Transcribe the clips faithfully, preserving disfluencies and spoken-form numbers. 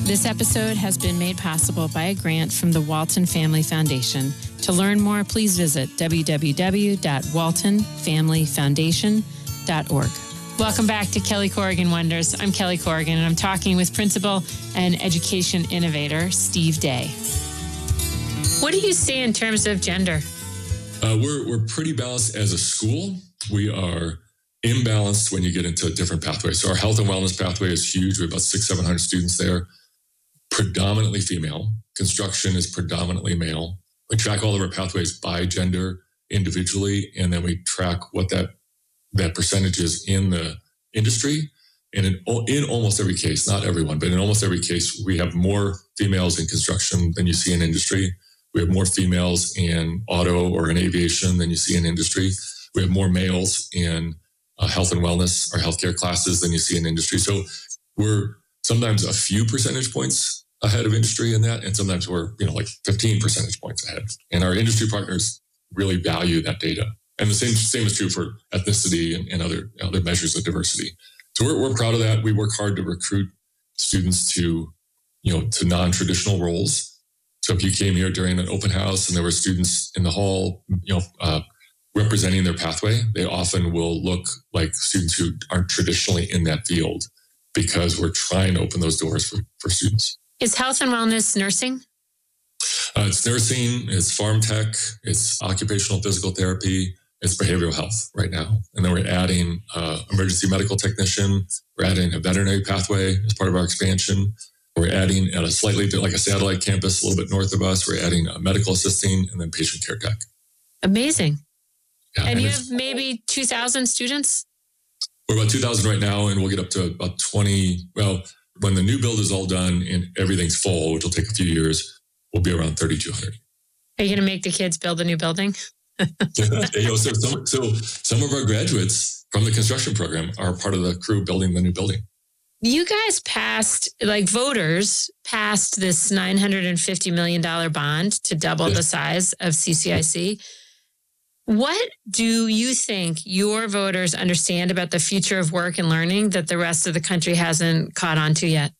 This episode has been made possible by a grant from the Walton Family Foundation. To learn more, please visit w w w dot walton family foundation dot org. Welcome back to Kelly Corrigan Wonders. I'm Kelly Corrigan, and I'm talking with Principal and Education Innovator Steve Day. What do you see in terms of gender? Uh, we're we're pretty balanced as a school. We are imbalanced when you get into different pathways. So our health and wellness pathway is huge. We have about six, seven hundred students there. Predominantly female. Construction is predominantly male. We track all of our pathways by gender individually, and then we track what that that percentage is in the industry. And in, in almost every case, not everyone, but in almost every case, we have more females in construction than you see in industry. We have more females in auto or in aviation than you see in industry. We have more males in uh, health and wellness or healthcare classes than you see in industry. So we're sometimes a few percentage points ahead of industry in that, and sometimes we're, you know, like fifteen percentage points ahead. And our industry partners really value that data. And the same same is true for ethnicity and, and other other measures of diversity. So we're we're proud of that. We work hard to recruit students to, you know, to non-traditional roles. So if you came here during an open house and there were students in the hall, you know, uh, representing their pathway, they often will look like students who aren't traditionally in that field, because we're trying to open those doors for, for students. Is health and wellness nursing? Uh, it's nursing, it's farm tech, it's occupational physical therapy, it's behavioral health right now. And then we're adding uh, emergency medical technician. We're adding a veterinary pathway as part of our expansion. We're adding at a slightly, like a satellite campus a little bit north of us, we're adding a medical assisting and then patient care tech. Amazing. Yeah, and, and you have maybe two thousand students? We're about two thousand right now, and we'll get up to about twenty. Well, when the new build is all done and everything's full, which will take a few years, we'll be around thirty-two hundred. Are you going to make the kids build a new building? you know, so, some, so some of our graduates from the construction program are part of the crew building the new building. You guys passed, like voters, passed this nine hundred fifty million dollars bond to double yeah. the size of C C I C. What do you think your voters understand about the future of work and learning that the rest of the country hasn't caught on to yet?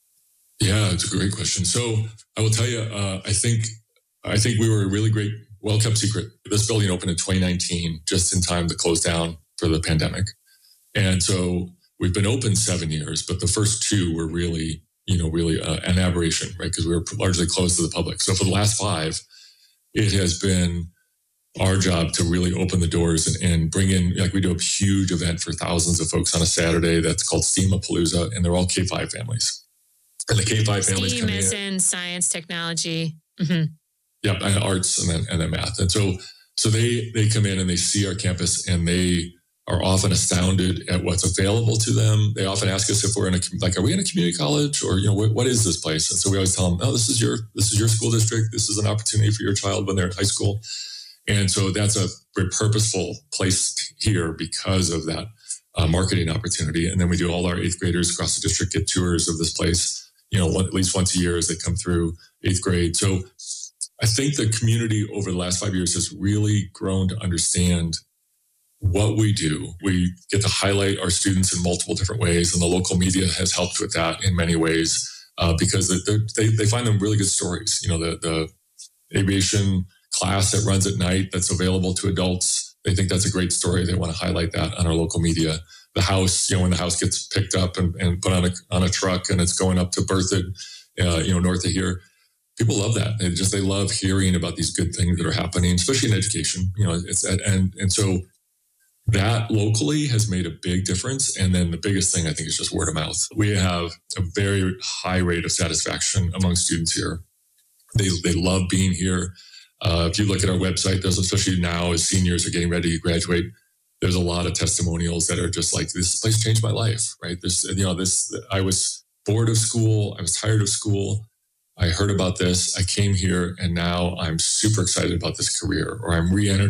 Yeah, it's a great question. So I will tell you, uh, I think I think we were a really great, well-kept secret. This building opened in twenty nineteen, just in time to close down for the pandemic. And so we've been open seven years, but the first two were really, you know, really uh, an aberration, right? Because we were largely closed to the public. So for the last five, it has been our job to really open the doors and, and bring in, like we do a huge event for thousands of folks on a Saturday that's called STEAM-a-Palooza, and they're all K five families. And the K five families STEAM come in. is in science, technology. Mm-hmm. Yep, and arts and then and then math. And so so they they come in and they see our campus, and they are often astounded at what's available to them. They often ask us if we're in a, like, are we in a community college, or, you know, what, what is this place? And so we always tell them, no, this is your this is your school district. This is an opportunity for your child when they're in high school. And so that's a very purposeful place here because of that uh, marketing opportunity. And then we do all our eighth graders across the district get tours of this place, you know, one, at least once a year as they come through eighth grade. So I think the community over the last five years has really grown to understand what we do. We get to highlight our students in multiple different ways, and the local media has helped with that in many ways uh, because they, they find them really good stories. You know, the, the aviation class that runs at night that's available to adults, they think that's a great story. They want to highlight that on our local media. The house, you know, when the house gets picked up and, and put on a on a truck and it's going up to Berthoud, uh, you know, north of here, people love that. They just they love hearing about these good things that are happening, especially in education. You know, it's and and so that locally has made a big difference. And then the biggest thing I think is just word of mouth. We have a very high rate of satisfaction among students here. They they love being here. Uh, if you look at our website, there's, especially now as seniors are getting ready to graduate, there's a lot of testimonials that are just like, this place changed my life, right? This, you know, this, I was bored of school. I was tired of school. I heard about this. I came here and now I'm super excited about this career, or I'm re-energized